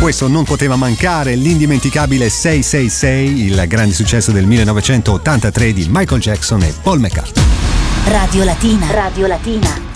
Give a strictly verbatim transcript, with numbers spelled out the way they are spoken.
Questo non poteva mancare, l'indimenticabile sei sei sei, il grande successo del millenovecentottantatré di Michael Jackson e Paul McCartney. Radio Latina. Radio Latina.